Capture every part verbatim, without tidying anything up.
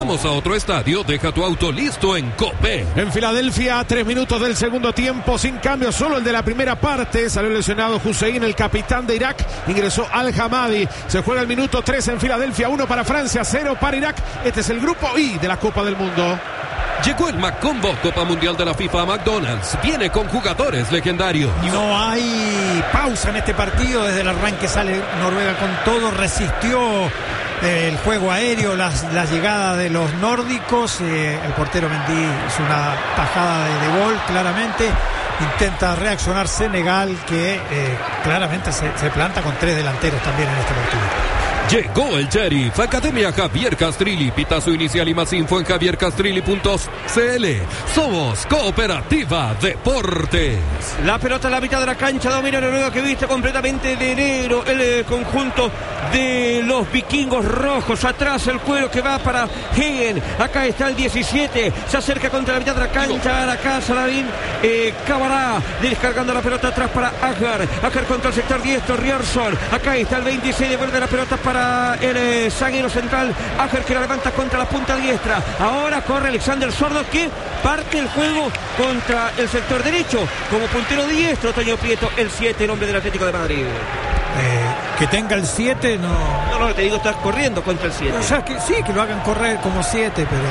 Vamos a otro estadio, deja tu auto listo en Copé. En Filadelfia, a tres minutos del segundo tiempo, sin cambio, solo el de la primera parte. Salió lesionado Hussein, el capitán de Irak. Ingresó Al-Hamadi. Se juega el minuto tres en Filadelfia, uno para Francia, cero para Irak. Este es el grupo I de la Copa del Mundo. Llegó el McCombo, Copa Mundial de la FIFA a McDonald's. Viene con jugadores legendarios. No hay pausa en este partido. Desde el arranque sale Noruega con todo. Resistió eh, el juego aéreo, las, la llegada de los nórdicos. Eh, el portero Mendy hizo una tajada de, de gol, claramente. Intenta reaccionar Senegal, que eh, claramente se, se planta con tres delanteros también en este partido. Llegó el Sheriff, Academia Javier Castrilli. Pita su inicial y más info en javier castrilli punto c l. Somos Cooperativa Deportes. La pelota en la mitad de la cancha, domina Noruega, que viste completamente de negro el eh, conjunto de los vikingos rojos. Atrás el cuero que va para Hegen. Acá está el diecisiete, se acerca contra la mitad de la cancha. Acá Saladin eh, Cabará descargando la pelota atrás para Agar. Agar contra el sector diestro, Rierson. Acá está el veintiséis, devuelve la pelota para el eh, zaguero central Ager, que la levanta contra la punta diestra. Ahora corre Alexander Sordo, que parte el juego contra el sector derecho como puntero diestro. Toño Prieto, el siete, el hombre del Atlético de Madrid. Eh, que tenga el siete, no. No, no, te digo, estás corriendo contra el siete. O sea, que sí, que lo hagan correr como siete, pero.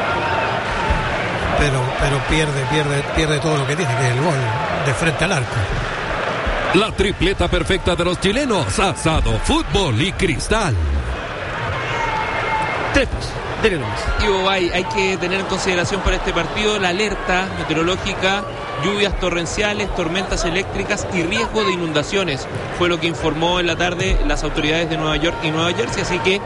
Pero, pero pierde, pierde, pierde todo lo que tiene, que es el gol de frente al arco. La tripleta perfecta de los chilenos: asado, fútbol y cristal. Tres de Digo, hay, hay que tener en consideración para este partido la alerta meteorológica, lluvias torrenciales, tormentas eléctricas y riesgo de inundaciones. Fue lo que informó en la tarde las autoridades de Nueva York y Nueva Jersey, así que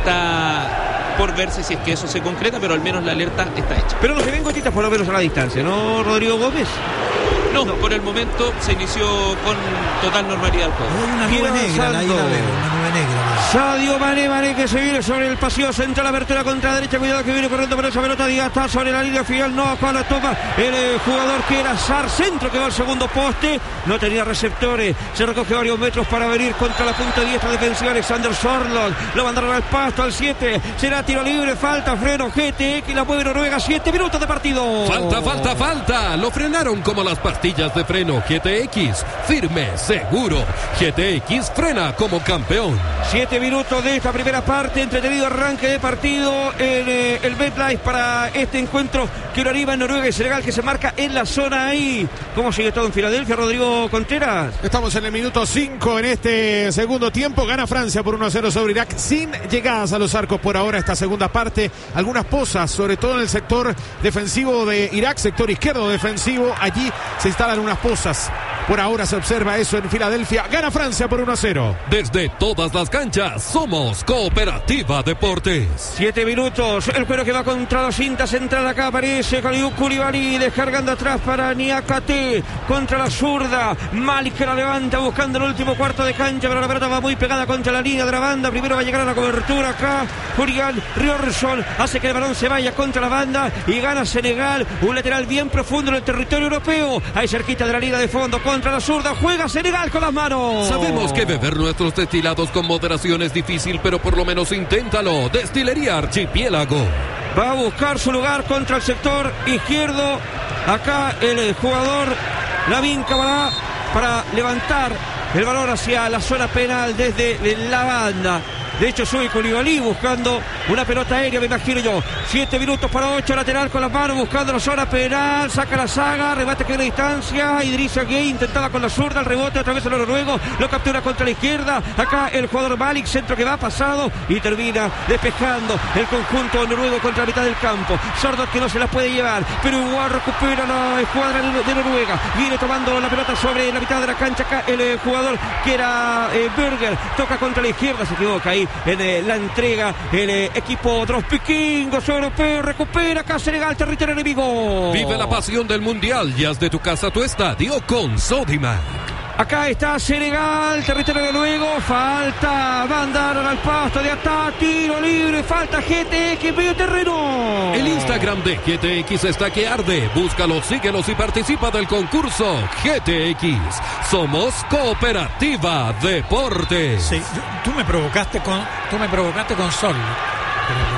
está por verse si es que eso se concreta, pero al menos la alerta está hecha. Pero no se ven gotitas por lo menos a la distancia, ¿no, Rodrigo Gómez? No, no, por el momento se inició con total normalidad el juego. Hay una nube negra, ahí la veo, una nube negra. Sadio Mané, Mané que se viene sobre el pasillo central, abertura contra derecha, cuidado que viene corriendo por esa pelota, Díaz está sobre la línea final, no, acá la toma el eh, jugador que era Sar, centro que va al segundo poste, no tenía receptores, se recoge varios metros para venir contra la punta diestra defensiva Alexander Sorloth, lo mandaron al pasto al siete, será tiro libre, falta, freno, G T X, la mueve Noruega, siete minutos de partido. Falta, falta, falta, lo frenaron como las pastillas de freno G T X, firme, seguro, G T X frena como campeón. Siete minutos de esta primera parte, entretenido arranque de partido en eh, el MetLife para este encuentro que lo arriba en Noruega y Senegal, que se marca en la zona ahí. ¿Cómo sigue todo en Filadelfia, Rodrigo Contreras? Estamos en el minuto cinco en este segundo tiempo, gana Francia por uno a cero sobre Irak, sin llegadas a los arcos por ahora esta segunda parte, algunas pozas, sobre todo en el sector defensivo de Irak, sector izquierdo defensivo, allí se instalan unas pozas. Por ahora se observa eso en Filadelfia. Gana Francia por uno a cero. Desde todas las canchas, somos Cooperativa Deportes. Siete minutos. El cuero que va contra la cinta central. Acá aparece Kalidou Koulibaly descargando atrás para Niakate. Contra la zurda. Malik que la levanta buscando el último cuarto de cancha. Pero la pelota va muy pegada contra la línea de la banda. Primero va a llegar a la cobertura acá. Julián Rierson hace que el balón se vaya contra la banda. Y gana Senegal. Un lateral bien profundo en el territorio europeo. Ahí cerquita de la línea de fondo. Contra la zurda, juega Senegal con las manos. Sabemos que beber nuestros destilados con moderación es difícil, pero por lo menos inténtalo. Destilería Archipiélago. Va a buscar su lugar contra el sector izquierdo. Acá el jugador Lamine Camara para levantar el balón hacia la zona penal desde la banda. De hecho, sube Koulibaly buscando una pelota aérea, me imagino yo. Siete minutos para ocho, lateral con las manos, buscando la zona penal. Saca la saga, rebate que a distancia. Idrissa Gueye intentaba con la zurda, el rebote otra vez a los noruegos. Lo captura contra la izquierda. Acá el jugador Malik, centro que va pasado y termina despejando el conjunto noruego contra la mitad del campo. Sordo que no se la puede llevar, pero igual recupera la escuadra de Noruega. Viene tomando la pelota sobre la mitad de la cancha. Acá el eh, jugador que era eh, Berger toca contra la izquierda, se equivoca ahí en eh, la entrega el eh, equipo de los vikingos europeos. Recupera acá Senegal, territorio enemigo. Vive la pasión del mundial y haz de tu casa tu estadio con Sodimac. Acá está Senegal, territorio noruego, falta, mandaron al pasto de Atá, tiro libre, falta G T X, medio terreno. El Instagram de G T X está que arde, búscalos, síguelos y participa del concurso G T X. Somos Cooperativa Deportes. Sí, tú me provocaste con, tú me provocaste con Sol.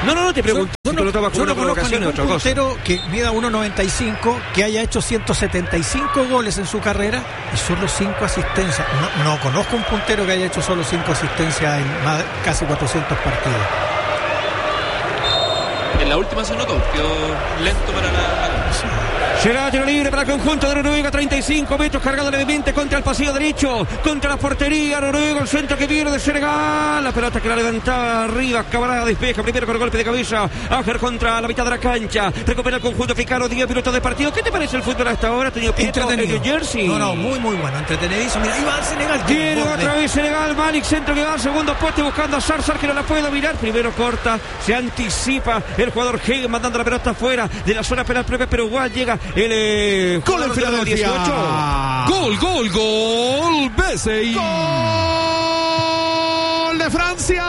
No, no, no te pregunto. Yo, Si yo te lo tomas no, como yo una no conozco provocación es ningún otra cosa. puntero que mida uno noventa y cinco, que haya hecho ciento setenta y cinco goles en su carrera y solo cinco asistencias. No, no conozco un puntero que haya hecho solo cinco asistencias en más, casi cuatrocientos partidos. En la última se notó, quedó lento para la, la... Será tiro libre para el conjunto de Noruega, treinta y cinco metros, cargado levemente contra el pasillo derecho, contra la portería. Noruega, el centro que viene de Senegal, la pelota que la levantaba arriba, Camarada despeja primero con el golpe de cabeza. Áger contra la mitad de la cancha, recupera el conjunto africano, diez minutos de partido. ¿Qué te parece el fútbol hasta ahora? ¿Tenía Entretenido. en Jersey? No, no, muy, muy bueno, entretenidísimo. Mira, ahí va el Senegal. Tiene otra vez Senegal, Malik, centro que va al segundo poste buscando a Sarsar, que no la puede dominar. Primero corta, se anticipa el jugador Hagen mandando la pelota afuera de la zona penal propia, pero igual llega el eh, Gol en Filadelfia. Gol, gol, gol. B C I. Gol de Francia.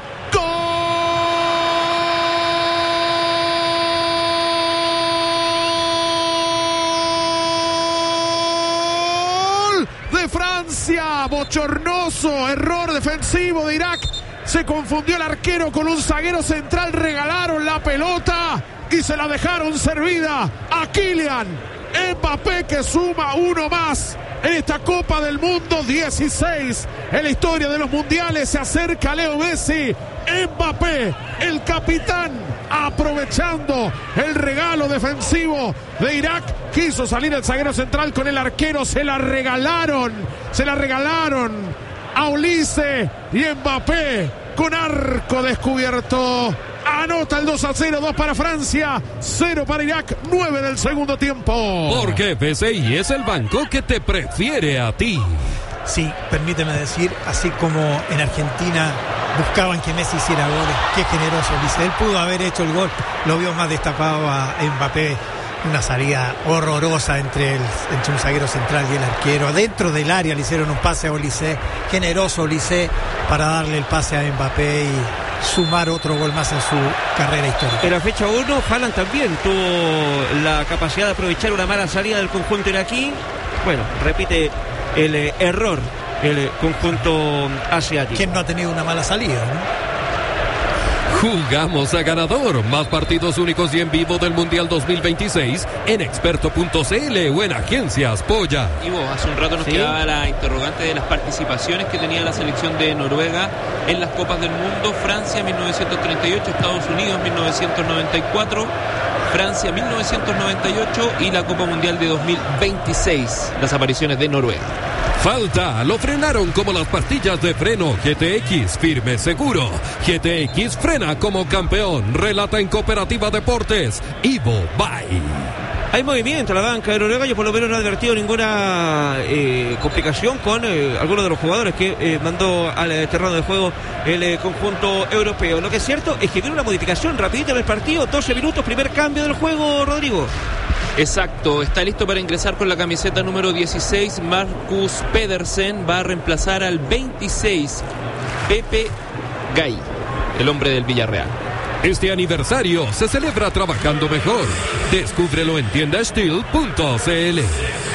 Gol de Francia. Bochornoso error defensivo de Irak. Se confundió el arquero con un zaguero central. Regalaron la pelota y se la dejaron servida a Kylian Mbappé, que suma uno más en esta Copa del Mundo. Dieciséis en la historia de los mundiales. Se acerca Leo Messi. Mbappé, el capitán, aprovechando el regalo defensivo de Irak. Quiso salir el zaguero central con el arquero. Se la regalaron. Se la regalaron a Olise, y Mbappé con arco descubierto anota el dos a cero, dos para Francia, cero para Irak, nueve del segundo tiempo. Porque B C I es el banco que te prefiere a ti. Sí, permíteme decir, así como en Argentina buscaban que Messi hiciera goles, qué generoso, dice, él pudo haber hecho el gol, lo vio más destapado a Mbappé. Una salida horrorosa entre, el, entre un zaguero central y el arquero. Dentro del área le hicieron un pase a Olise. Generoso Olise para darle el pase a Mbappé y sumar otro gol más en su carrera histórica. En la fecha uno, Haaland también tuvo la capacidad de aprovechar una mala salida del conjunto iraquí. Bueno, repite el eh, error el eh, conjunto asiático. ¿Quién no ha tenido una mala salida, no? Jugamos a ganador. Más partidos únicos y en vivo del Mundial dos mil veintiséis en experto punto c l o en Agencias Polla. Ivo, hace un rato nos ¿Sí? quedaba la interrogante de las participaciones que tenía la selección de Noruega en las Copas del Mundo. Francia mil novecientos treinta y ocho, Estados Unidos mil novecientos noventa y cuatro, Francia mil novecientos noventa y ocho y la Copa Mundial de dos mil veintiséis, las apariciones de Noruega. Falta, lo frenaron como las pastillas de freno G T X, firme, seguro. G T X frena como campeón, relata en Cooperativa Deportes, Ivo Bay. Hay movimiento en la banca de Noruega. Yo por lo menos no he advertido ninguna eh, complicación con eh, algunos de los jugadores que eh, mandó al eh, terreno de juego el eh, conjunto europeo. Lo que es cierto es que viene una modificación rapidita en el partido, doce minutos, primer cambio del juego, Rodrigo. Exacto, está listo para ingresar con la camiseta número dieciséis. Marcus Pedersen va a reemplazar al veintiséis, Pepe Gay, el hombre del Villarreal. Este aniversario se celebra trabajando mejor. Descúbrelo en tienda steel punto c l.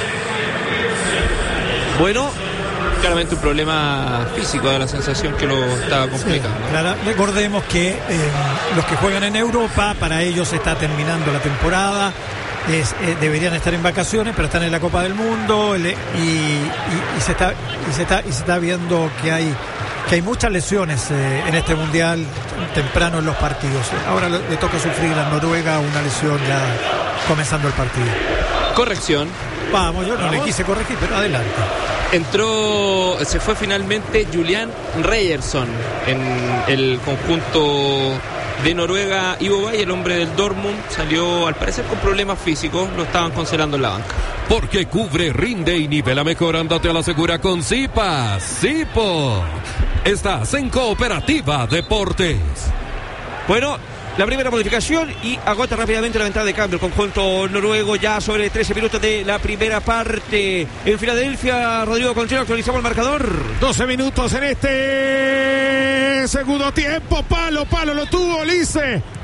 Bueno, claramente un problema físico, de la sensación que lo estaba complicando. Sí, claro. Recordemos que eh, los que juegan en Europa, para ellos está terminando la temporada. Es, eh, deberían estar en vacaciones, pero están en la Copa del Mundo, el, y, y, y se está y se está y se está viendo que hay que hay muchas lesiones eh, en este mundial temprano en los partidos. Ahora le, le toca sufrir a Noruega una lesión ya comenzando el partido. Corrección. Vamos, yo no Vamos. le quise corregir, pero adelante. Entró, se fue finalmente Julian Ryerson en el conjunto de Noruega. Ivo Bay, el hombre del Dortmund, salió al parecer con problemas físicos, lo estaban considerando en la banca. Porque cubre, rinde y nivela mejor, ándate a la segura con Zipa. Zipo. Estás en Cooperativa Deportes. Bueno, la primera modificación y agota rápidamente la ventana de cambio el conjunto noruego ya sobre trece minutos de la primera parte. En Filadelfia, Rodrigo Contreras, actualizamos el marcador. doce minutos en este segundo tiempo. Palo, palo, lo tuvo Olise.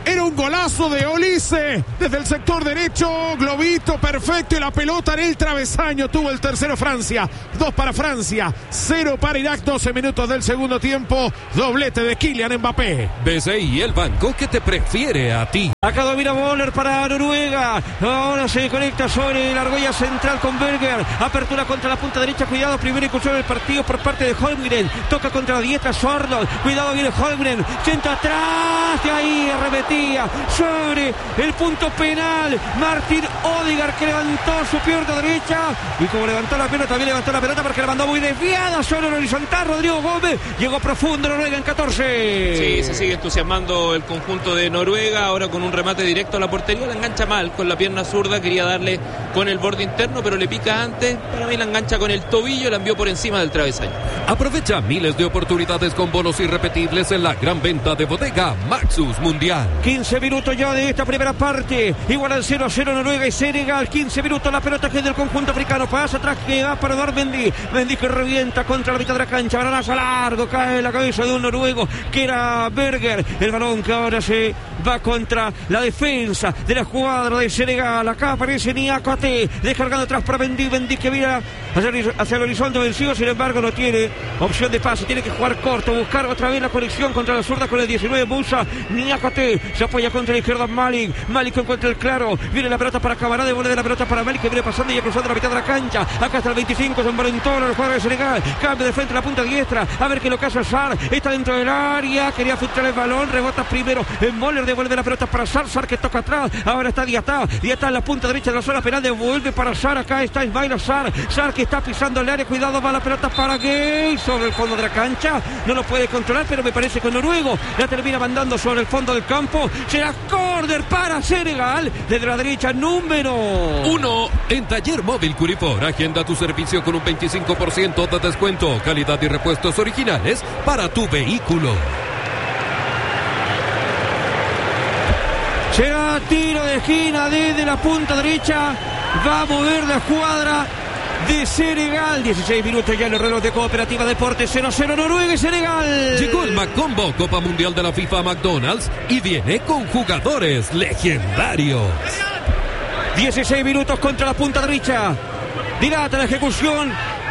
Era un golazo de Olise desde el sector derecho, globito perfecto y la pelota en el travesaño. Tuvo el tercero Francia, dos para Francia, cero para Irak, doce minutos del segundo tiempo, doblete de Kylian Mbappé. B C I, el banco que te prefiere a ti. Acá domina Boller para Noruega, ahora se conecta sobre la argolla central con Berger, apertura contra la punta derecha, cuidado, primera incursión del partido por parte de Holmgren, toca contra la diestra Sorloth, cuidado, viene Holmgren, centro atrás, de ahí arremetía sobre el punto penal Martin Odegaard, que levantó su pierna derecha, y como levantó la pierna también levantó la pelota porque la mandó muy desviada sobre el horizontal. Rodrigo Gómez llegó profundo Noruega en catorce. Sí, se sigue entusiasmando el conjunto de Noruega, ahora con un remate directo a la portería, la engancha mal con la pierna zurda, quería darle con el borde interno pero le pica antes, para mí la engancha con el tobillo, la envió por encima del travesaño. Aprovecha miles de oportunidades con bonos irrepetibles en la gran venta de Bodega Maxus Mundial. quince minutos ya de esta primera parte, igual al cero a cero Noruega y Senegal. Quince minutos, la pelota que es del conjunto africano, pasa atrás que va para Eduard Mendy, Mendy que revienta contra la mitad de la cancha, balonazo largo, cae en la cabeza de un noruego que era Berger, el balón que ahora se va contra la defensa de la escuadra de Senegal. Acá aparece Niakate descargando atrás para Mendy, Mendy que mira hacia el, hacia el horizonte vencido, sin embargo no tiene opción de pase, tiene que jugar corto, buscar otra vez la conexión contra la zurda con el diecinueve Musa. Niakate se apoya contra la izquierda Malik, Malik encuentra el claro, viene la pelota para Camará, devuelve la pelota para Malik que viene pasando y cruzando la mitad de la cancha. Acá está el veinticinco, San Valentino, el jugador de Senegal, cambio de frente a la punta diestra, a ver qué lo que hace Sar, está dentro del área, quería filtrar el balón, rebota primero en Moller, devuelve la pelota para Sar, Sar que toca atrás, ahora está Diatá, Diatá en la punta derecha de la zona penal, devuelve para Sar, acá está Ismail Sar, Sar que está pisando el área, cuidado, va la pelota para Gay, sobre el fondo de la cancha, no lo puede controlar, pero me parece que noruego la termina mandando sobre el fondo del campo, será córner para Senegal, desde la derecha número uno. En Taller Móvil Curifor, agenda tu servicio con un veinticinco por ciento de descuento, calidad y repuestos originales para tu vehículo. Será tiro de esquina desde la punta derecha, va a mover la escuadra de Senegal. dieciséis minutos ya en el reloj de Cooperativa Deportes, cero a cero Noruega y Senegal. Llegó el Macombo, Copa Mundial de la FIFA McDonald's, y viene con jugadores legendarios. dieciséis minutos contra la punta derecha, dilata la ejecución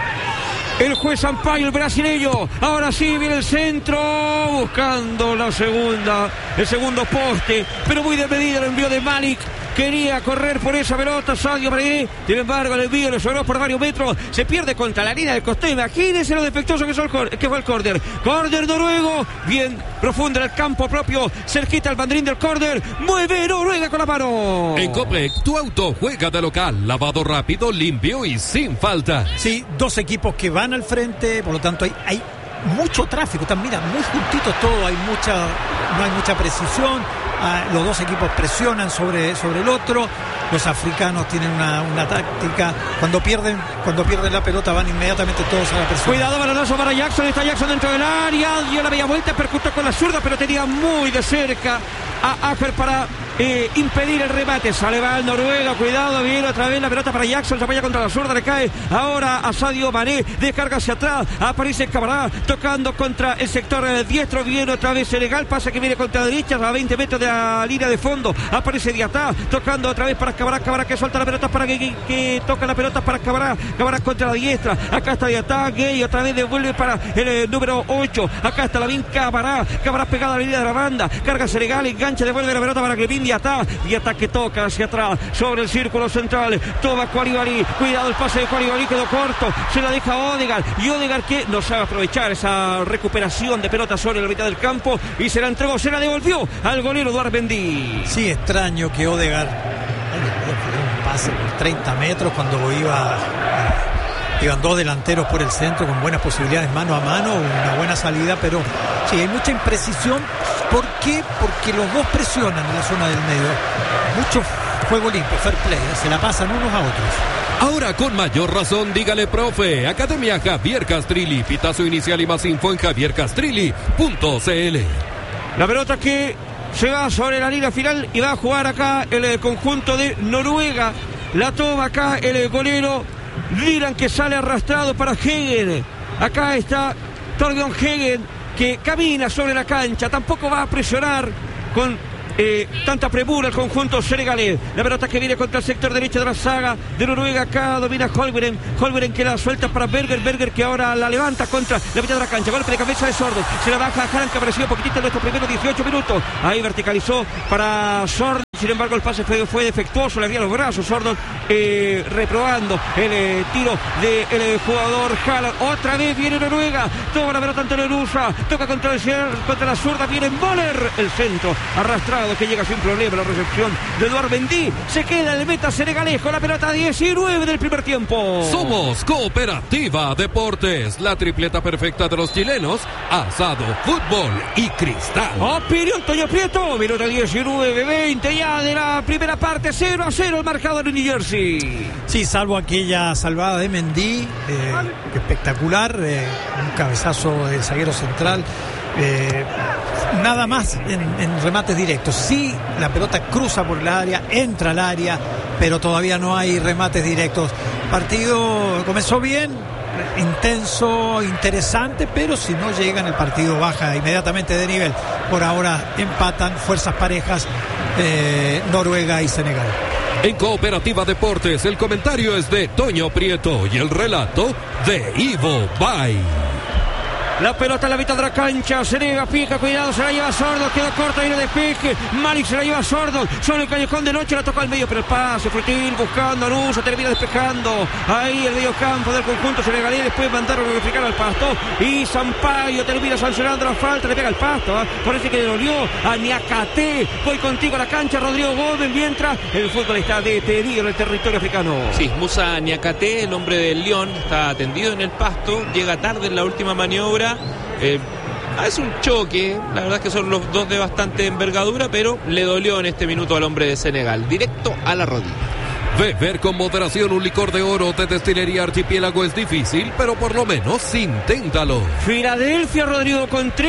el juez Sampaio, el brasileño. Ahora sí viene el centro, buscando la segunda, el segundo poste, pero muy de medida el envío de Malik. Quería correr por esa pelota Sadio Mané, sin embargo el envío le sobró por varios metros, se pierde contra la línea del costado. Imagínense lo defectuoso que, son, que fue el córner. Córner noruego, bien profundo en el campo propio, cerquita el banderín del córner, mueve Noruega con la mano. En Copec, tu auto juega de local, lavado rápido, limpio y sin falta. Sí, dos equipos que van al frente, por lo tanto hay, hay mucho tráfico, están, mira, muy juntitos todo, hay mucha, no hay mucha precisión. Ah, los dos equipos presionan sobre, sobre el otro. Los africanos tienen una, una táctica, cuando pierden cuando pierden la pelota van inmediatamente todos a la presión. Cuidado, balonazo para Jackson, está Jackson dentro del área, dio la media vuelta, percutó con la zurda, pero tenía muy de cerca a Ajer para eh, impedir el remate. Sale va el Noruega, cuidado, viene otra vez la pelota para Jackson, se apoya contra la zurda, le cae ahora a Sadio Mané, descarga hacia atrás, aparece Camará tocando contra el sector eh, diestro, viene otra vez Senegal, pasa que viene contra la derecha a veinte metros de la línea de fondo, aparece Diatá, tocando otra vez para Camará, Camará que suelta la pelota para que, que, que toca la pelota para Camará, Camará contra la diestra, acá está Diatá, Gay otra vez devuelve para el eh, número ocho, acá está la bien Camará, Camará pegada a la línea de la banda, carga Senegal, engancha, devuelve la pelota para Clevin Diatá, Diatá que toca hacia atrás, sobre el círculo central, toma Koulibaly, cuidado el pase de Koulibaly, quedó corto, se la deja Odegaard, y Odegaard que no sabe aprovechar esa recuperación de pelota sobre la mitad del campo, y se la entregó, se la devolvió al golero Eduard Mendy. Sí, extraño que Odegaard un pase por treinta metros cuando iba iban dos delanteros por el centro con buenas posibilidades mano a mano, una buena salida, pero sí, hay mucha imprecisión. ¿Por qué? Porque los dos presionan en la zona del medio, mucho juego limpio, fair play, se la pasan unos a otros. Ahora con mayor razón, dígale profe. Academia Javier Castrilli, pitazo inicial y más info en javier castrilli punto c l. La pelota que se va sobre la línea final y va a jugar acá el, el conjunto de Noruega. La toma acá el golero Dylan, que sale arrastrado para Hegen. Acá está Torbjørn Hegen, que camina sobre la cancha. Tampoco va a presionar con eh, tanta premura el conjunto senegalés. La pelota que viene contra el sector derecho de la saga de Noruega. Acá domina Holmgren. Holmgren que la suelta para Berger. Berger que ahora la levanta contra la mitad de la cancha. Golpe de cabeza de Sordon. Se la baja a Haaland, que apareció un poquitito en nuestros primeros dieciocho minutos. Ahí verticalizó para Sordon. Sin embargo, el pase fue, fue defectuoso. Le abría los brazos Sordon, eh, reprobando el eh, tiro del de, jugador Haaland. Otra vez viene Noruega. Toma la pelota ante Lerusa. Toca contra, el, contra la zurda. Viene Moller. El centro arrastrado que llega sin problema. La recepción de Eduard Mendy. Se queda el meta senegalés con la pelota diecinueve del primer tiempo. Somos Cooperativa Deportes, la tripleta perfecta de los chilenos: asado, fútbol y cristal. Opinión Toño Prieto. Minuto diecinueve veinte ya de la primera parte. Cero a cero el marcador en New Jersey. Sí, salvo aquella salvada de Mendy, eh, espectacular, eh, un cabezazo del zaguero central. Eh, nada más en, en remates directos. Sí, la pelota cruza por el área, entra al área, pero todavía no hay remates directos. Partido comenzó bien, intenso, interesante, pero si no llegan, el partido baja inmediatamente de nivel. Por ahora empatan fuerzas parejas, eh, Noruega y Senegal. En Cooperativa Deportes, el comentario es de Toño Prieto y el relato de Ivo Bay. La pelota en la mitad de la cancha. Senegal pica, cuidado, se la lleva Sordon. Quedó corta, viene de pique. Malik se la lleva Sordon. Sobre el callejón de noche, la toca al medio, pero el pase Frutil buscando a Nusa, termina despejando. Ahí el medio campo del conjunto senegalés. Después mandaron a verificar al Pasto. Y Sampaio termina sancionando la falta. Le pega el Pasto. ¿eh? Parece que le dolió a Niakate. Voy contigo a la cancha, Rodrigo Gómez. Mientras el fútbol está detenido en el territorio africano. Sí, Musa Niakate, el hombre del Lyon, está atendido en el Pasto. Llega tarde en la última maniobra. Eh, es un choque, la verdad es que son los dos de bastante envergadura, pero le dolió en este minuto al hombre de Senegal, directo a la rodilla. Beber con moderación un licor de oro de Destilería Archipiélago es difícil, pero por lo menos inténtalo. Filadelfia, Rodrigo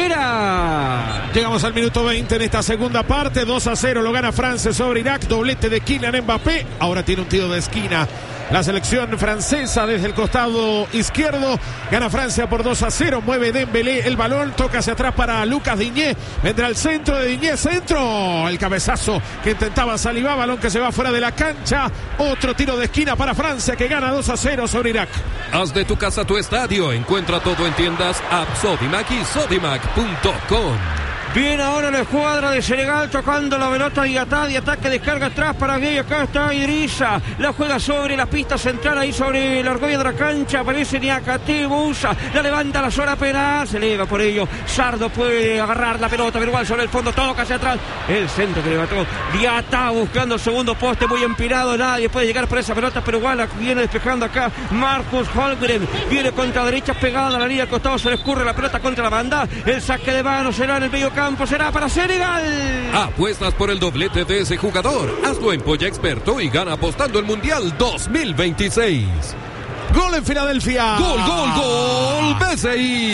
Contreras. Llegamos al minuto veinte en esta segunda parte. dos a cero lo gana Francia sobre Irak. Doblete de Kylian Mbappé. Ahora tiene un tiro de esquina la selección francesa desde el costado izquierdo. Gana Francia por dos a cero. Mueve Dembélé el balón. Toca hacia atrás para Lucas Digne. Vendrá el centro de Digne. Centro. El cabezazo que intentaba Saliba. Balón que se va fuera de la cancha. Otro tiro de esquina para Francia, que gana dos a cero sobre Irak. Haz de tu casa tu estadio. Encuentra todo en tiendas App Sodimac y Sodimac punto com. Viene ahora la escuadra de Senegal tocando la pelota. Diatá, Diatá que descarga atrás para Gay. Acá está Idrissa. La juega sobre la pista central, ahí sobre la argolla de la cancha. Aparece Niakate, Musa. La levanta a la zona penal. Se eleva por ello. Sardo puede agarrar la pelota, pero igual sobre el fondo. Toca hacia atrás. El centro que levantó Diatá buscando el segundo poste. Muy empinado. Nadie puede llegar por esa pelota, pero igual viene despejando acá Marcus Holmgren. Viene contra derecha pegada a la línea al costado. Se le escurre la pelota contra la banda. El saque de mano será en el medio campo. Será para Senegal. Apuestas por el doblete de ese jugador. Hazlo en Polla Experto y gana apostando el Mundial dos mil veintiséis. Gol en Filadelfia. Gol, gol, gol. B C I.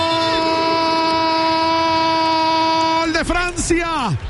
Gol de Francia.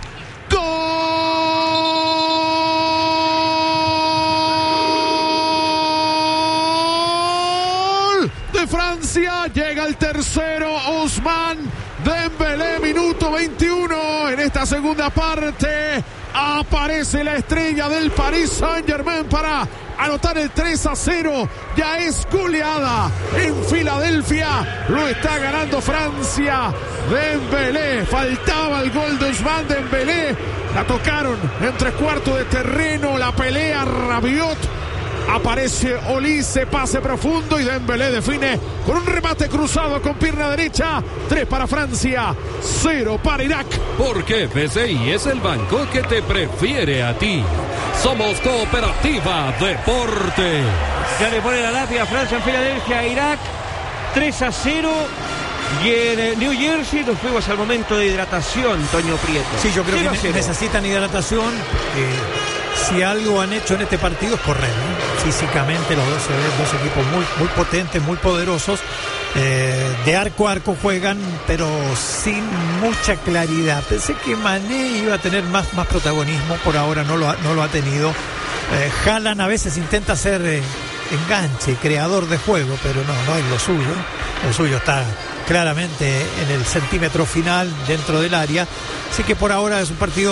Gol de Francia. Llega el tercero. Ousmane Dembélé, minuto veintiuno en esta segunda parte. Aparece la estrella del Paris Saint-Germain para anotar el tres a cero. Ya es goleada en Filadelfia. Lo está ganando Francia. Dembélé, faltaba el gol de Ousmane Dembélé. La tocaron en tres cuartos de terreno. La pelea Rabiot. Aparece Olise, pase profundo y Dembélé define con un remate cruzado con pierna derecha. Tres para Francia, cero para Irak. Porque B C I es el banco que te prefiere a ti. Somos Cooperativa Deportes. Ya le pone la lápida a Francia en Filadelfia, Irak. tres a cero. Y en New Jersey nos fuimos al momento de hidratación, Toño Prieto. Sí, yo creo que necesitan hidratación. Eh... Si algo han hecho en este partido es correr, ¿no? Físicamente los dos se ven dos equipos muy, muy potentes, muy poderosos. Eh, de arco a arco juegan, pero sin mucha claridad. Pensé que Mané iba a tener más, más protagonismo, por ahora no lo ha, no lo ha tenido. Eh, Haaland a veces intenta ser eh, enganche, creador de juego, pero no, no es lo suyo. Lo suyo está claramente en el centímetro final dentro del área. Así que por ahora es un partido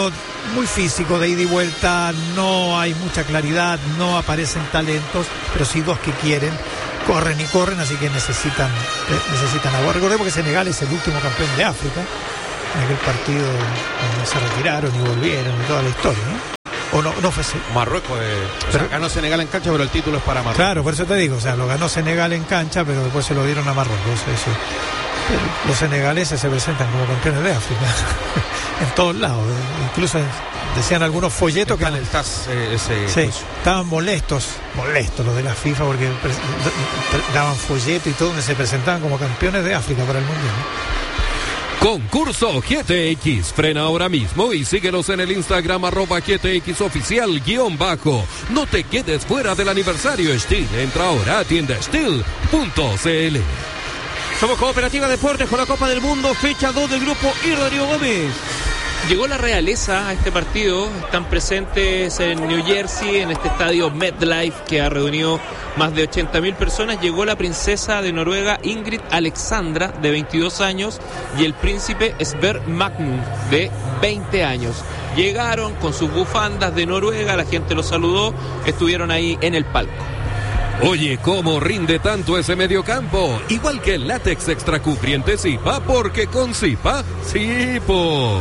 muy físico, de ida y vuelta, no hay mucha claridad, no aparecen talentos, pero sí dos que quieren, corren y corren, así que necesitan necesitan agua. Recordemos que Senegal es el último campeón de África, en aquel partido donde se retiraron y volvieron y toda la historia, ¿no? O no, no fue así. Marruecos, eh, o sea, ganó Senegal en cancha, pero el título es para Marruecos. Claro, por eso te digo, o sea, lo ganó Senegal en cancha, pero después se lo dieron a Marruecos. Eso. Los senegaleses se presentan como campeones de África en todos lados, incluso decían algunos folletos que en el T A S eh, ese sí, estaban molestos, molestos los de la FIFA porque daban folletos y todo donde se presentaban como campeones de África para el Mundial, ¿no? Concurso G T X. Frena ahora mismo y síguelos en el Instagram arroba G T X oficial guión bajo. No te quedes fuera del aniversario Steel. Entra ahora a tienda steel punto c l. Somos Cooperativa Deportes con la Copa del Mundo, fecha dos del grupo y Rodrigo Gómez. Llegó la realeza a este partido, están presentes en New Jersey, en este estadio MetLife que ha reunido más de ochenta mil personas. Llegó la princesa de Noruega Ingrid Alexandra, de veintidós años, y el príncipe Sverre Magnus, de veinte años. Llegaron con sus bufandas de Noruega, la gente los saludó, estuvieron ahí en el palco. Oye, ¿cómo rinde tanto ese mediocampo? Igual que el látex extra cubriente Zipa, porque con Zipa, Zipo.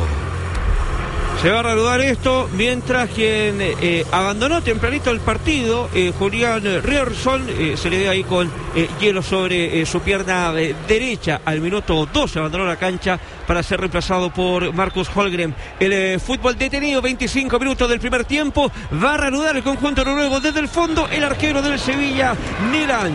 Se va a reanudar esto mientras quien eh, abandonó tempranito el partido, eh, Julián Rierson, eh, se le ve ahí con eh, hielo sobre eh, su pierna eh, derecha. Al minuto doce abandonó la cancha para ser reemplazado por Marcus Holmgren. El eh, fútbol detenido, veinticinco minutos del primer tiempo. Va a reanudar el conjunto noruego desde el fondo, el arquero del Sevilla, Nilan.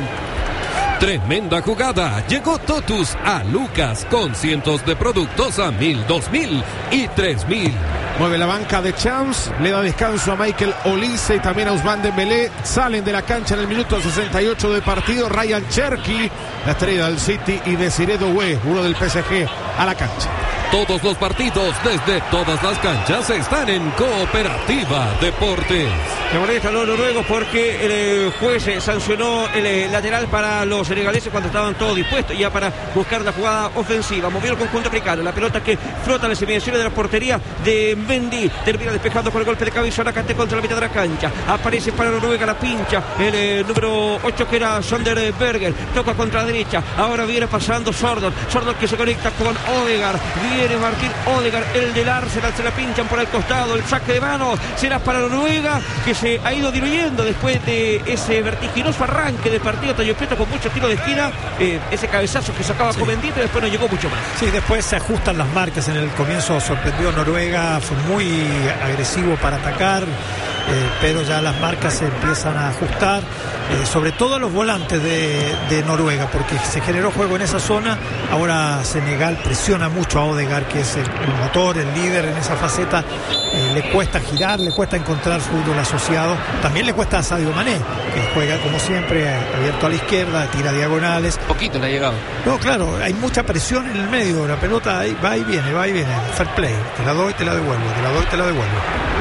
Tremenda jugada. Llegó Totus a Lucas con cientos de productos a mil, dos mil y tres mil. Mueve la banca de Champs, le da descanso a Michael Olise y también a Ousmane Dembélé. Salen de la cancha en el minuto sesenta y ocho de partido Ryan Cherky, la estrella del City, y Desiré Doué, uno del P S G, a la cancha. Todos los partidos desde todas las canchas están en Cooperativa Deportes. Se molestan los noruegos porque el eh, juez eh, sancionó el eh, lateral para los senegaleses cuando estaban todos dispuestos ya para buscar la jugada ofensiva. Movió el conjunto africano, la pelota que flota en las inmediaciones de la portería de Mendy, termina despejando con el golpe de cabeza a la Kanté contra la mitad de la cancha. Aparece para Noruega, la pincha el eh, número ocho que era Sonderberger, toca contra la derecha, ahora viene pasando Sordon, Sordon que se conecta con Odegaard, viene Martín Odegaard, el del Arsenal, se la pinchan por el costado, el saque de manos será para Noruega, que se ha ido diluyendo después de ese vertiginoso arranque del partido. Tayo Prieto con muchos tiros de esquina, eh, ese cabezazo que sacaba sí. Comendito, y después no llegó mucho más. Sí, después se ajustan las marcas. En el comienzo sorprendió a Noruega, fue muy agresivo para atacar, eh, pero ya las marcas se empiezan a ajustar, eh, sobre todo a los volantes de, de Noruega, porque se generó juego en esa zona. Ahora Senegal presiona mucho a Odegaard, que es el, el motor, el líder en esa faceta. Eh, le cuesta girar, le cuesta encontrar fútbol asociado. También le cuesta a Sadio Mané, que juega como siempre abierto a la izquierda, tira diagonales. Poquito le ha llegado. No, claro, hay mucha presión en el medio. La pelota ahí, va y viene, va y viene. Fair play. Te la doy, te la devuelvo. Te la doy, te la devuelvo.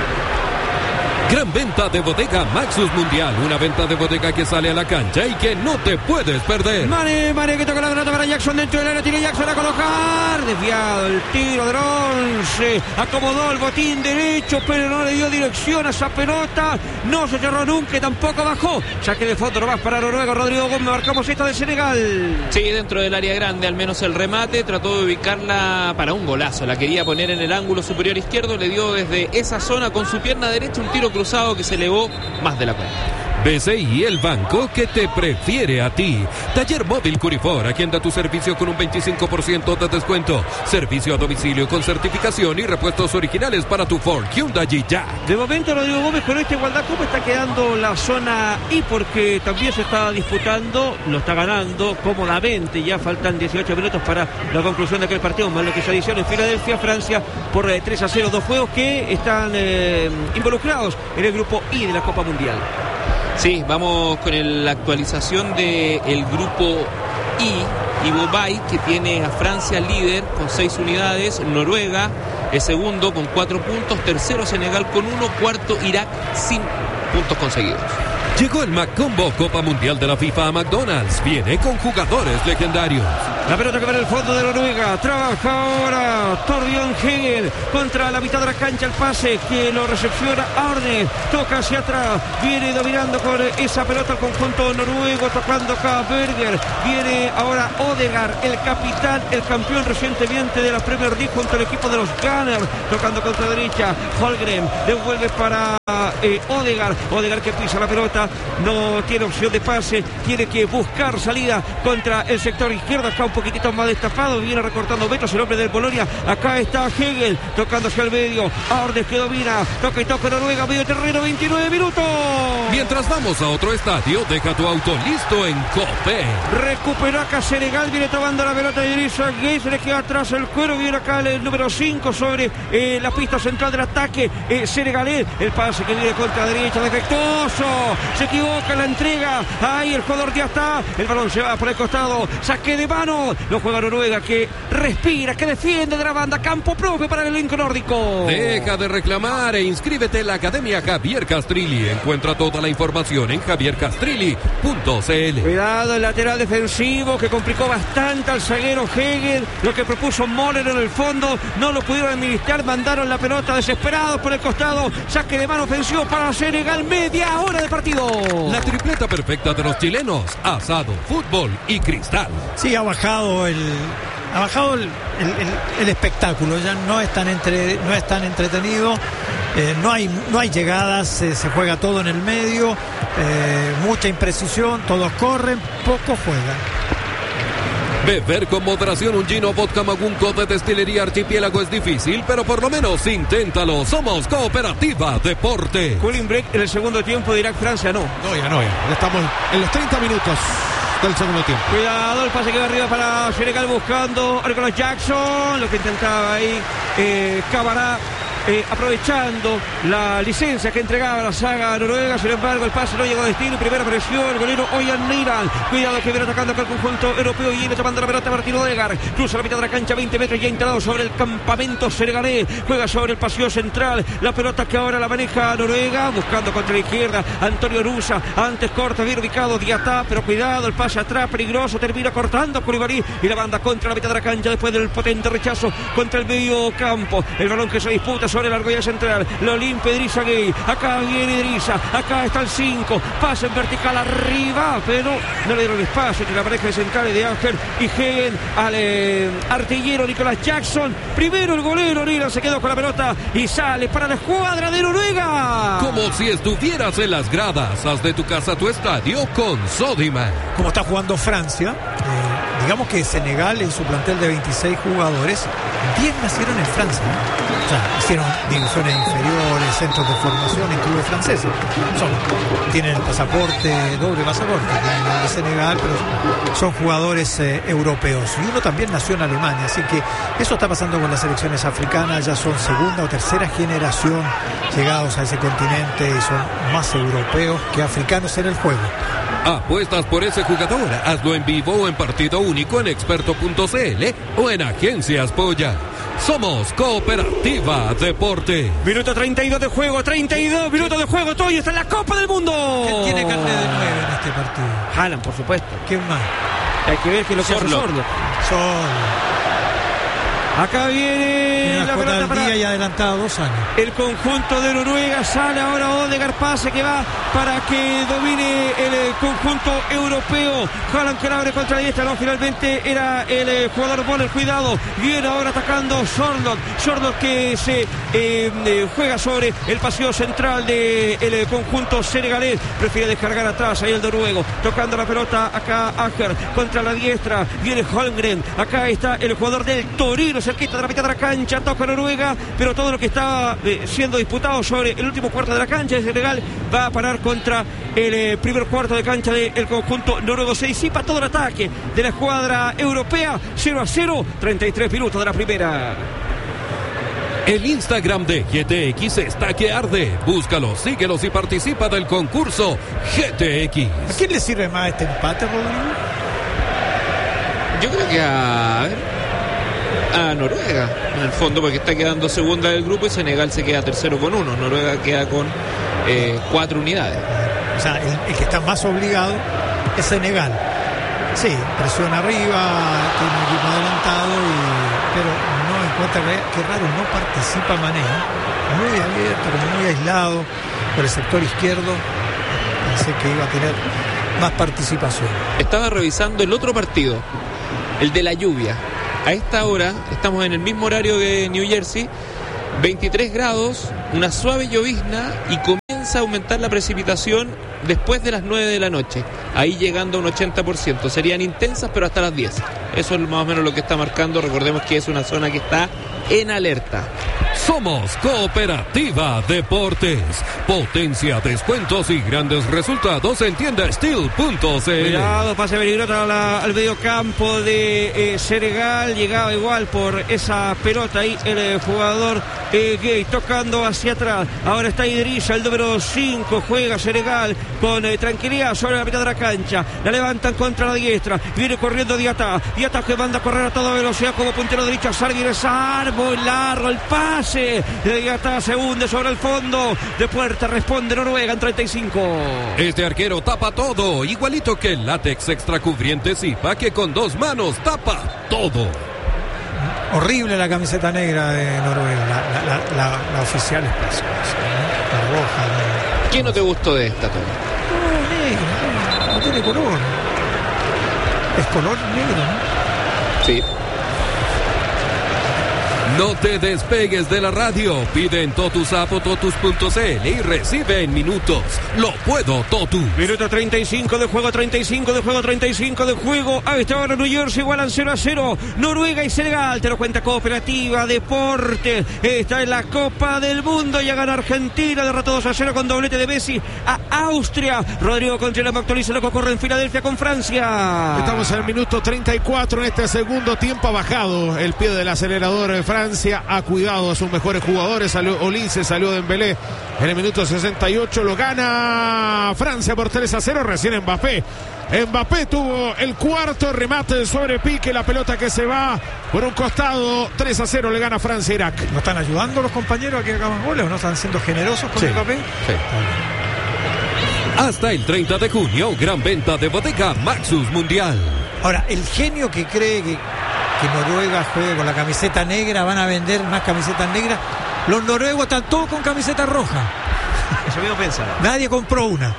Gran venta de bodega Maxus Mundial. Una venta de bodega que sale a la cancha y que no te puedes perder. Mane, Mane que toca la pelota para Jackson dentro del área. Tiene Jackson a colocar. Desviado el tiro de once. Acomodó el botín derecho, pero no le dio dirección a esa pelota. No se cerró nunca, tampoco bajó. Saque de fondo nomás para Noruega. Rodrigo Gómez, marcamos esta de Senegal. Sí, dentro del área grande, al menos el remate. Trató de ubicarla para un golazo. La quería poner en el ángulo superior izquierdo. Le dio desde esa zona con su pierna derecha un tiro cruzado que se elevó más de la cuenta. B C I, el banco que te prefiere a ti. Taller Móvil Curifor, agenda tu servicio con un veinticinco por ciento de descuento. Servicio a domicilio con certificación y repuestos originales para tu Ford, Hyundai y ya. De momento, Rodrigo Gómez, con esta igualdad, ¿cómo está quedando la zona I? Porque también se está disputando, lo está ganando cómodamente. Ya faltan dieciocho minutos para la conclusión de aquel partido, más lo que se adicionó en Filadelfia, Francia, por eh, tres a cero. Dos juegos que están eh, involucrados en el grupo I de la Copa Mundial. Sí, vamos con el, la actualización del grupo I. Ibobay, que tiene a Francia líder con seis unidades, Noruega es segundo con cuatro puntos, tercero Senegal con uno, cuarto Irak sin puntos conseguidos. Llegó el McCombo Copa Mundial de la FIFA a McDonald's. Viene con jugadores legendarios. La pelota que va en el fondo de Noruega. Trabaja ahora Torbjørn Hegel contra la mitad de la cancha. El pase que lo recepciona Arne. Toca hacia atrás. Viene dominando con esa pelota el conjunto noruego. Tocando acá Berger. Viene ahora Odegaard, el capitán, el campeón recientemente de la Premier League junto al equipo de los Gunners. Tocando contra la derecha. Holmgren devuelve para eh, Odegaard. Odegaard que pisa la pelota. No tiene opción de pase. Tiene que buscar salida contra el sector izquierdo. Acá un poquitito más destapado. Viene recortando metros el hombre del Bolonia. Acá está Hegel tocando hacia el medio. Arnes que domina. Toca y toca Noruega. Medio terreno. veintinueve minutos. Mientras vamos a otro estadio, deja tu auto listo en Copé. Recuperó acá Senegal. Viene tomando la pelota de Idrissa Gueye. Se le queda atrás el cuero. Viene acá el número cinco sobre eh, la pista central del ataque eh, senegalés. El pase que viene contra derecha. Defectuoso. Se equivoca en la entrega. Ahí el jugador ya está. El balón se va por el costado. Saque de mano. Lo juega Noruega que respira, que defiende de la banda. Campo propio para el elenco nórdico. Deja de reclamar e inscríbete en la Academia Javier Castrilli. Encuentra toda la información en javier castrilli punto c l. Cuidado el lateral defensivo que complicó bastante al zaguero Hegel. Lo que propuso Moller en el fondo no lo pudieron administrar. Mandaron la pelota desesperados por el costado. Saque de mano ofensivo para Senegal. Media hora de partido. La tripleta perfecta de los chilenos: asado, fútbol y cristal. Sí, ha bajado el ha bajado el, el, el, el espectáculo, ya no es tan entre, no es tan entretenido, eh, no hay no hay llegadas, eh, se juega todo en el medio, eh, mucha imprecisión, todos corren, poco juegan. Beber con moderación un gin o vodka magunco de Destilería Archipiélago es difícil, pero por lo menos inténtalo. Somos Cooperativa Deporte. Cooling break en el segundo tiempo de Irak-Francia, no. No, ya no, ya. Ya estamos en los treinta minutos del segundo tiempo. Cuidado, el pase que va arriba para Senegal buscando Nicolas Jackson. Lo que intentaba ahí eh, Cabará. Eh, aprovechando la licencia que entregaba la saga noruega. Sin embargo el pase no llegó a destino. Primera presión el golero Oyan Niran. Cuidado que viene atacando acá el conjunto europeo y viene tomando la pelota Martín Odegaard. Cruza la mitad de la cancha, veinte metros, ya instalado sobre el campamento senegalés. Juega sobre el pasillo central. La pelota que ahora la maneja Noruega, buscando contra la izquierda Antonio Rusa. Antes corta, bien ubicado Diatá, pero cuidado, el pase atrás peligroso. Termina cortando Koulibaly y la banda contra la mitad de la cancha después del potente rechazo contra el medio campo. El balón que se disputa sobre la argolla central, lo limpia Idrissa Gueye. Acá viene Idrissa, acá está el cinco, pase en vertical arriba, pero no le dieron espacio entre la pareja de centrales de Ángel y Hegel al eh, artillero Nicolas Jackson. Primero el golero Nila se quedó con la pelota y sale para la escuadra de Noruega. Como si estuvieras en las gradas, haz de tu casa tu estadio con Sodimac. Como está jugando Francia, eh, digamos que Senegal en su plantel de veintiséis jugadores, diez nacieron en Francia, ¿no? O sea, hicieron divisiones inferiores, centros de formación en clubes franceses. Son, tienen el pasaporte, doble pasaporte, tienen el de Senegal, pero son jugadores eh, europeos. Y uno también nació en Alemania, así que eso está pasando con las selecciones africanas. Ya son segunda o tercera generación llegados a ese continente y son más europeos que africanos en el juego. ¿Apuestas por ese jugador? Hazlo en vivo o en partido único en experto punto c l o en Agencias Polla. Somos Cooperativa Deporte. Minuto treinta y dos de juego, treinta y dos minutos de juego. Toy está en la Copa del Mundo. ¿Quién tiene carne de nueve en este partido? Haaland, por supuesto. ¿Quién más? Hay que ver que lo que hace Sorlo. Sorlo. Acá viene la pelota para día y adelantado dos años. El conjunto de Noruega. Sale ahora Odegaard, pase que va para que domine el conjunto europeo. Haaland que la abre contra la diestra. No, finalmente era el jugador Moller. Cuidado, viene ahora atacando Sorloth. Sorloth que se eh, juega sobre el pasillo central del conjunto senegalés. Prefiere descargar atrás ahí el noruego. Tocando la pelota acá Ajer contra la diestra. Viene Holmgren. Acá está el jugador del Torino, cerquita de la mitad de la cancha. Toca Noruega, pero todo lo que está eh, siendo disputado sobre el último cuarto de la cancha de Senegal va a parar contra el eh, primer cuarto de cancha del conjunto noruego. Se disipa todo el ataque de la escuadra europea. Cero a cero, treinta y tres minutos de la primera. El Instagram de G T X está que arde. Búscalos, síguelos y participa del concurso G T X. ¿A quién le sirve más este empate, Rodrigo? Yo creo que a... a Noruega, en el fondo, porque está quedando segunda del grupo y Senegal se queda tercero con uno. Noruega queda con eh, cuatro unidades. o sea, el, el que está más obligado es Senegal. Sí, presión arriba, tiene un equipo adelantado, y, pero no encuentra, qué raro, no participa Mané, ¿eh? Muy abierto, como muy aislado por el sector izquierdo. Pensé que iba a tener más participación. Estaba revisando el otro partido, el de la lluvia. A esta hora, estamos en el mismo horario que New Jersey, veintitrés grados, una suave llovizna y comienza a aumentar la precipitación después de las nueve de la noche, ahí llegando a un ochenta por ciento. Serían intensas, pero hasta las diez. Eso es más o menos lo que está marcando. Recordemos que es una zona que está en alerta. Somos Cooperativa Deportes. Potencia, descuentos y grandes resultados en tienda steel punto c l. Cuidado, pase peligroso al mediocampo de eh, Senegal. Llegaba igual por esa pelota ahí el eh, jugador eh, Gay, tocando hacia atrás. Ahora está Idrissa, el número cinco. Juega Senegal con eh, tranquilidad sobre la mitad de la cancha. La levantan contra la diestra. Viene corriendo Diatá. Diatá que manda a correr a toda velocidad como puntero derecho a Sarguiresar. Muy largo el pase. De Diatá se hunde sobre el fondo. De puerta responde Noruega en treinta y cinco. Este arquero tapa todo, igualito que el látex extra cubriente Zipa, que con dos manos tapa todo. Horrible la camiseta negra de Noruega, la, la, la, la, la oficial es preciosa, ¿no? La roja. ¿No? ¿Qué no te gustó de esta, Tony? No, negra, no tiene color. Es color negro, ¿no? Sí. No te despegues de la radio. Pide en Totus App o Totus punto c l y recibe en minutos. Lo puedo, Totus. Minuto treinta y cinco de juego, treinta y cinco de juego, treinta y cinco de juego. A esta hora New Jersey igualan cero a cero. Noruega y Senegal. Te lo cuenta Cooperativa Deportes. Está en la Copa del Mundo. Ya gana Argentina. Derrotó dos a cero con doblete de Messi a Austria. Rodrigo Contreras actualiza lo que ocurre en Filadelfia con Francia. Estamos en el minuto treinta y cuatro en este segundo tiempo. Ha bajado el pie del acelerador en Francia. Ha cuidado a sus mejores jugadores. Salió Olise, salió Dembélé. En el minuto sesenta y ocho lo gana Francia por tres a cero. Recién Mbappé. Mbappé tuvo el cuarto remate sobre Pique. La pelota que se va por un costado. tres a cero le gana Francia a Irak. ¿No están ayudando los compañeros a que hagan goles o no están siendo generosos con sí, Mbappé? Sí. Hasta el treinta de junio, gran venta de bodega Maxus Mundial. Ahora, el genio que cree que, que Noruega juegue con la camiseta negra, van a vender más camisetas negras. Los noruegos están todos con camiseta roja. Eso mismo pensaba. Nadie compró una.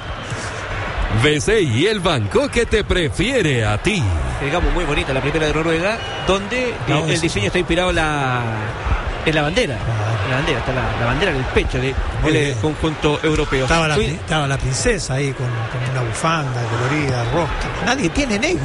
B C I, el banco que te prefiere a ti. Digamos, muy bonita la primera de Noruega, donde no, eh, el diseño está inspirado en la, en la bandera. Ah. La bandera, está la, la bandera en el pecho del de conjunto europeo. Estaba la, estaba la princesa ahí con, con una bufanda colorida, roja. Nadie tiene negro.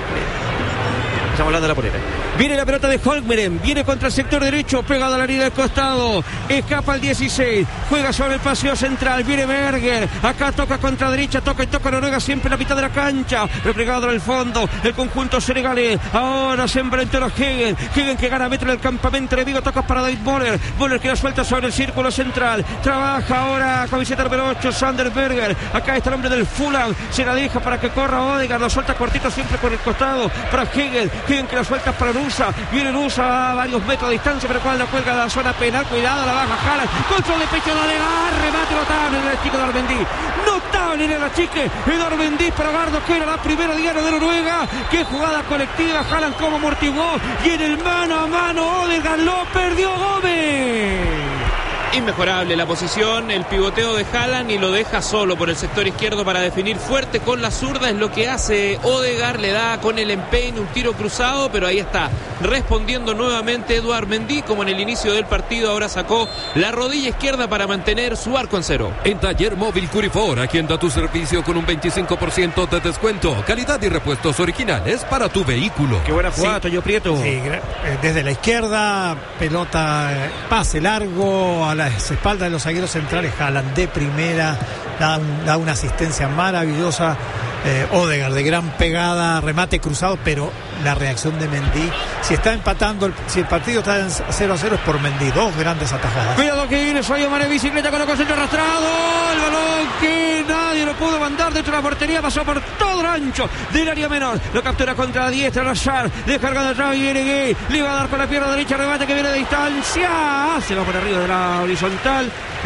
Estamos hablando de la polera. Viene la pelota de Holmgren, viene contra el sector derecho, pegado a la línea del costado, escapa el dieciséis, juega sobre el paseo central, viene Berger, acá toca contra derecha, toca y toca Noruega siempre en la mitad de la cancha, replegado en el fondo, el conjunto senegalés, ahora se enfrenta a Hegen, Hegen que gana metro en el campamento enemigo, toca para David Moller, Moller que la suelta sobre el círculo central, trabaja ahora camiseta número ocho, Sander Berger, acá está el hombre del Fulham, se la deja para que corra Odegaard, lo suelta cortito siempre por el costado, para Hegen, Hegen que la suelta para Nusa, viene Nusa a varios metros de distancia, pero cuando la cuelga de la zona penal, cuidado, la baja Haaland, control de pecho de Odegaard, remate notable en el chico de Armendí, notable en el achique de Armendí para Gardo, que era la primera diaria de Noruega, qué jugada colectiva, Haaland como amortiguó, y en el mano a mano Odegaard lo perdió Gómez. Inmejorable la posición, el pivoteo de Haaland y lo deja solo por el sector izquierdo para definir fuerte con la zurda, es lo que hace Odegaard, le da con el empeine un tiro cruzado, pero ahí está respondiendo nuevamente Eduard Mendy, como en el inicio del partido, ahora sacó la rodilla izquierda para mantener su arco en cero. En Taller Móvil Curifor, aquí anda tu servicio con un veinticinco por ciento de descuento, calidad y repuestos originales para tu vehículo. Qué buena jugada, sí. Toño Prieto. Sí, desde la izquierda, pelota, pase largo a las espaldas de los zagueros centrales, Haaland de primera, da, un, da una asistencia maravillosa, eh, Odegaard de gran pegada, remate cruzado, pero la reacción de Mendy, si está empatando, el, si el partido está en cero a cero es por Mendy, dos grandes atajadas. Cuidado que viene Sadio Mané, bicicleta con el centro arrastrado, el balón que nadie lo pudo mandar dentro de la portería, pasó por todo el ancho del área menor, lo captura contra la diestra, Rashard, descargando atrás y viene Gay, le va a dar con la pierna derecha, remate que viene de distancia, se va por arriba de la horizontal,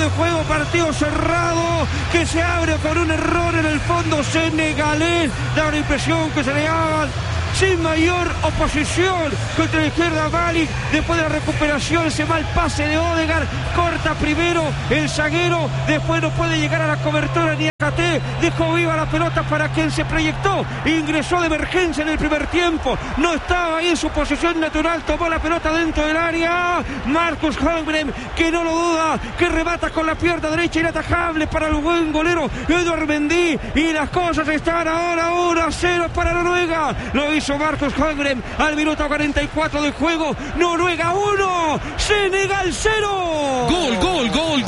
de juego, partido cerrado que se abre con un error en el fondo senegalés. Da la impresión que se le hagan sin mayor oposición contra la izquierda Malik. Después de la recuperación, ese mal pase de Odegaard, corta primero el zaguero, después no puede llegar a la cobertura ni a Katé, dejó viva la pelota para quien se proyectó, ingresó de emergencia en el primer tiempo, no estaba ahí en su posición natural, tomó la pelota dentro del área, Marcus Holmgren, que no lo duda, que remata con la pierna derecha inatajable para el buen golero Edouard Mendy, y las cosas están ahora uno a cero para Noruega. Lo hizo Marcus Holmgren al minuto cuarenta y cuatro de juego. Noruega uno, Senegal cero. Gol, gol, gol,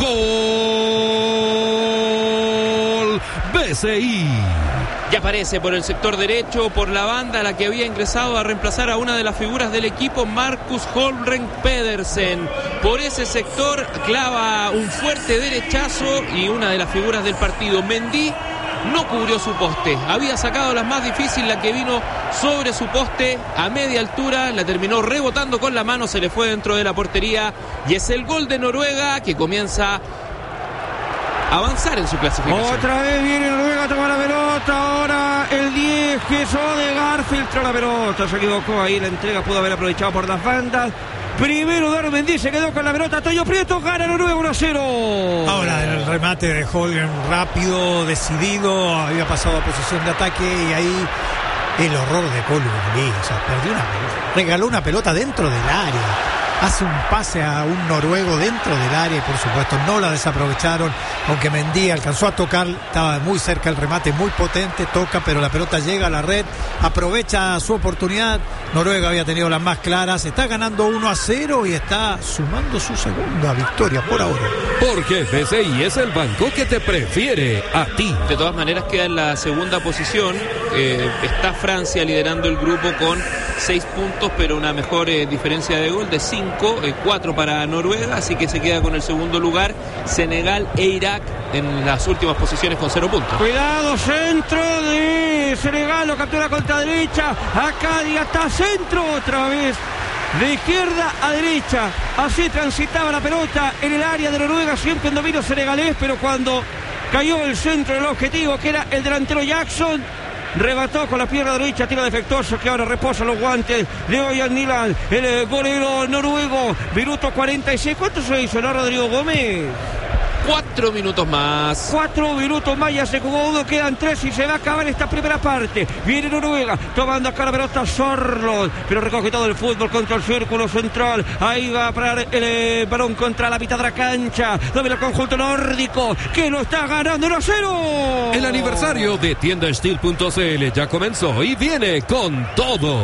gol. B C I. Ya aparece por el sector derecho, por la banda, la que había ingresado a reemplazar a una de las figuras del equipo, Marcus Holmgren Pedersen. Por ese sector clava un fuerte derechazo y una de las figuras del partido, Mendy, no cubrió su poste. Había sacado la más difícil, la que vino sobre su poste a media altura, la terminó rebotando con la mano, se le fue dentro de la portería y es el gol de Noruega, que comienza a avanzar en su clasificación. Otra vez viene Noruega a tomar la pelota, ahora el diez, que es Odegaard, filtró la pelota, se equivocó ahí, la entrega pudo haber aprovechado por las bandas. Primero Edouard Mendy se quedó con la pelota, Toyo Prieto, gana Noruega uno a cero. Ahora el remate de Holmgren rápido, decidido, había pasado a posición de ataque y ahí el horror de Kolibali, o sea, perdió una pelota, regaló una pelota dentro del área, hace un pase a un noruego dentro del área y por supuesto no la desaprovecharon, aunque Mendy alcanzó a tocar, estaba muy cerca el remate, muy potente, toca, pero la pelota llega a la red, aprovecha su oportunidad. Noruega había tenido las más claras, está ganando uno a cero y está sumando su segunda victoria por ahora. Porque B C I es el banco que te prefiere a ti. De todas maneras queda en la segunda posición, eh, está Francia liderando el grupo con seis puntos, pero una mejor eh, diferencia de gol de cinco, eh, cuatro para Noruega, así que se queda con el segundo lugar. Senegal e Irak en las últimas posiciones con cero puntos. Cuidado, centro de Senegal, lo captura contra derecha, acá está centro otra vez, de izquierda a derecha, así transitaba la pelota en el área de Noruega, siempre en dominio senegalés, pero cuando cayó el centro del objetivo, que era el delantero Jackson, rebató con la pierna derecha, tiro defectuoso que ahora reposa los guantes de Oyan Nilan, el golero noruego. Minuto cuarenta y seis. ¿Cuánto se hizo, no, Rodrigo Gómez? Cuatro minutos más. Cuatro minutos más, ya se jugó uno, quedan tres y se va a acabar esta primera parte. Viene Noruega, tomando acá la pelota Sorloth, pero recoge todo el fútbol contra el círculo central. Ahí va a parar el eh, balón contra la mitad de la cancha. Domina el conjunto nórdico, que lo está ganando uno a cero. El aniversario de tienda steel punto c l ya comenzó y viene con todo.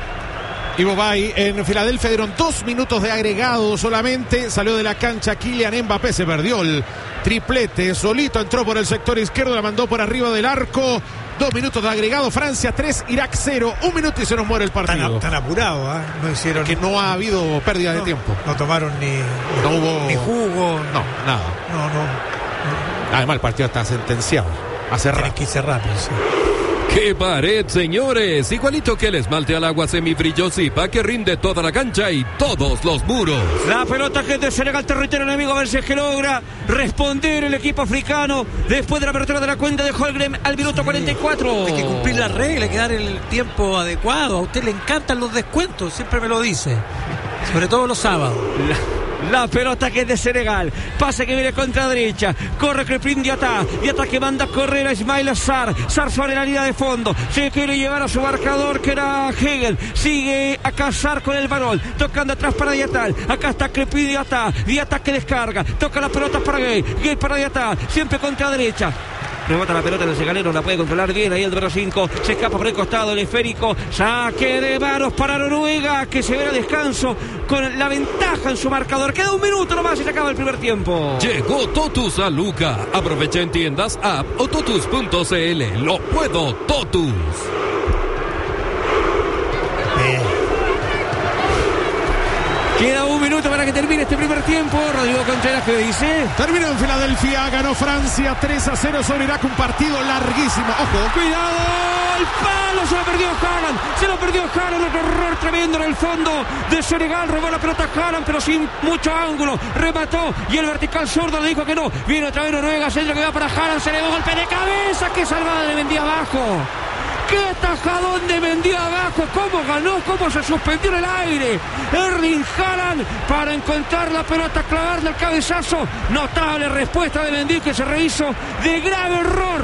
Ivo Bay en Filadelfia dieron dos minutos de agregado solamente. Salió de la cancha Kylian Mbappé, se perdió el triplete. Solito entró por el sector izquierdo, la mandó por arriba del arco. Dos minutos de agregado. Francia tres, Irak cero. Un minuto y se nos muere el partido. Tan, tan apurado, ¿eh? No hicieron. Que no ha habido pérdida no, de tiempo. No tomaron ni, no hubo ni jugo. No, nada. No, no. Además, el partido está sentenciado a cerrar. Tiene que ir cerrando, sí. ¡Qué pared, señores! Igualito que el esmalte al agua semibrillo-Zipa que rinde toda la cancha y todos los muros. La pelota que es de Senegal, territorio enemigo, a ver si es que logra responder el equipo africano después de la apertura de la cuenta de Holmgren al minuto cuarenta y cuatro. Hay que cumplir la regla, hay que dar el tiempo adecuado. A usted le encantan los descuentos, siempre me lo dice. Sobre todo los sábados. La... La pelota que es de Senegal, pase que viene contra derecha, corre Crepin Diatá, Diatá que manda a correr a Ismail Sarr, Sarr sobre la línea de fondo, se quiere llevar a su marcador que era Hegel, sigue a cazar con el balón, tocando atrás para Diatá, acá está Crepin Diatá, Diatá que descarga, toca la pelota para Gay, Gay para Diatá, siempre contra derecha. Rebota la pelota del segalero, la puede controlar bien ahí el número cinco, se escapa por el costado el esférico, saque de manos para Noruega, que se ve a descanso con la ventaja en su marcador. Queda un minuto nomás y se acaba el primer tiempo. Llegó Totus a Luca. Aprovecha en tiendas, app o totus punto c l. Lo puedo, Totus. Queda un minuto para que termine este primer tiempo. Rodrigo Contreras, ¿qué dice? Terminó en Filadelfia, ganó Francia tres a cero sobre Irak, un partido larguísimo. Ojo. Cuidado, el palo, se lo perdió Haaland, se lo perdió Haaland, otro error tremendo en el fondo de Senegal, robó la pelota Haaland, pero sin mucho ángulo, remató y el vertical zurdo le dijo que no, viene otra vez Noruega, centro que va para Haaland, se le dio golpe de cabeza, que salvada de Mendy abajo. ¡Qué tajadón de Mendy abajo! ¿Cómo ganó? ¿Cómo se suspendió en el aire? Erling Haaland para encontrar la pelota, clavarle el cabezazo. Notable respuesta de Mendy, que se rehizo de grave error